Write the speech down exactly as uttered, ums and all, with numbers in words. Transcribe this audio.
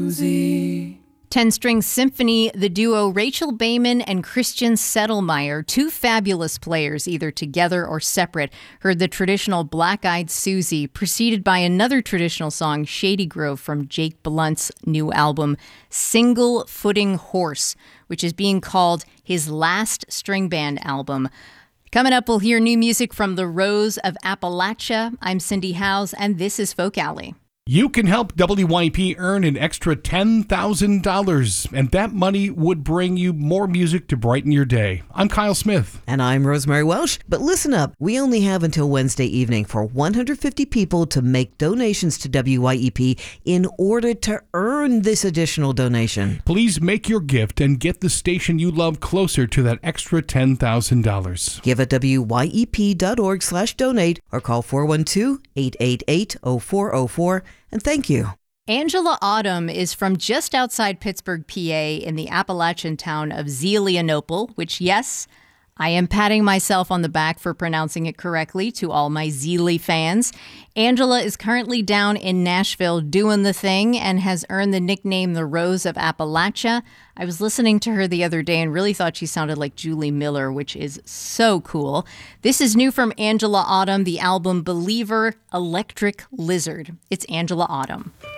Susie. Ten-string symphony, the duo Rachel Bayman and Christian Settlemeyer, two fabulous players, either together or separate, heard the traditional Black-Eyed Susie, preceded by another traditional song, Shady Grove, from Jake Blunt's new album, Single Footing Horse, which is being called his last string band album. Coming up, we'll hear new music from the Rose of Appalachia. I'm Cindy Howes, and this is Folk Alley. You can help W Y P earn an extra ten thousand dollars, and that money would bring you more music to brighten your day. I'm Kyle Smith. And I'm Rosemary Welsh. But listen up, we only have until Wednesday evening for one hundred fifty people to make donations to W Y E P in order to earn this additional donation. Please make your gift and get the station you love closer to that extra ten thousand dollars. Give at W Y E P dot org slash donate or call four one two, eight eight eight, zero four zero four. And thank you. Angela Autumn is from just outside Pittsburgh, P A, in the Appalachian town of Zelienople, which, yes, I am patting myself on the back for pronouncing it correctly to all my Zeely fans. Angela is currently down in Nashville doing the thing and has earned the nickname the Rose of Appalachia. I was listening to her the other day and really thought she sounded like Julie Miller, which is so cool. This is new from Angela Autumn, the album Believer, Electric Lizard. It's Angela Autumn.